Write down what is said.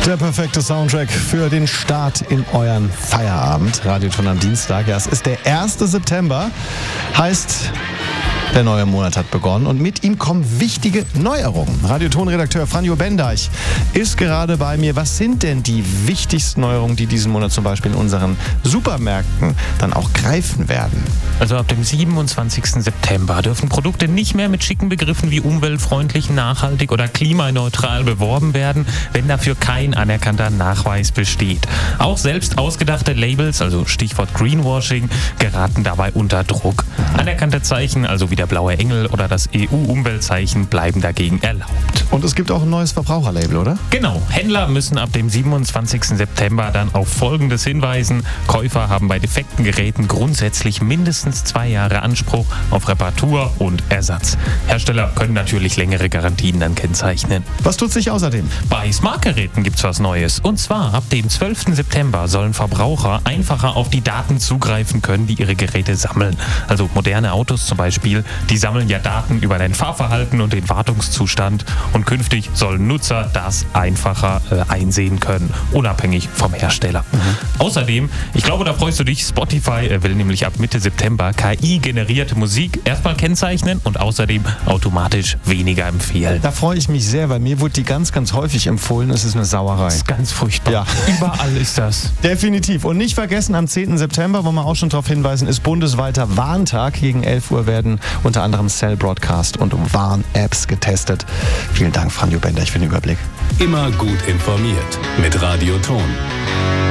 Der perfekte Soundtrack für den Start in euren Feierabend. Radioton am Dienstag. Ja, es ist der 1. September. Heißt, der neue Monat hat begonnen und mit ihm kommen wichtige Neuerungen. Radioton-Redakteur Franjo Bendeich ist gerade bei mir. Was sind denn die wichtigsten Neuerungen, die diesen Monat zum Beispiel in unseren Supermärkten dann auch greifen werden? Also ab dem 27. September dürfen Produkte nicht mehr mit schicken Begriffen wie umweltfreundlich, nachhaltig oder klimaneutral beworben werden, wenn dafür kein anerkannter Nachweis besteht. Auch selbst ausgedachte Labels, also Stichwort Greenwashing, geraten dabei unter Druck. Anerkannte Zeichen, also wie der blaue Engel oder das EU-Umweltzeichen, bleiben dagegen erlaubt. Und es gibt auch ein neues Verbraucherlabel, oder? Genau. Händler müssen ab dem 27. September dann auf Folgendes hinweisen. Käufer haben bei defekten Geräten grundsätzlich mindestens 2 Jahre Anspruch auf Reparatur und Ersatz. Hersteller können natürlich längere Garantien dann kennzeichnen. Was tut sich außerdem? Bei Smartgeräten gibt's was Neues. Und zwar ab dem 12. September sollen Verbraucher einfacher auf die Daten zugreifen können, die ihre Geräte sammeln. Also moderne Autos zum Beispiel, die sammeln ja Daten über dein Fahrverhalten und den Wartungszustand. Und künftig sollen Nutzer das einfacher einsehen können, unabhängig vom Hersteller. Außerdem, ich glaube, da freust du dich, Spotify will nämlich ab Mitte September KI-generierte Musik erstmal kennzeichnen und außerdem automatisch weniger empfehlen. Da freue ich mich sehr, weil mir wurde die ganz, ganz häufig empfohlen. Es ist eine Sauerei. Das ist ganz furchtbar. Ja. Überall ist das. Definitiv. Und nicht vergessen, am 10. September, wollen wir auch schon darauf hinweisen, ist bundesweiter Warntag. Gegen 11 Uhr werden unter anderem Cell Broadcast und Warn-Apps getestet. Vielen Dank, Franjo Bendeich, für den Überblick. Immer gut informiert mit Radioton.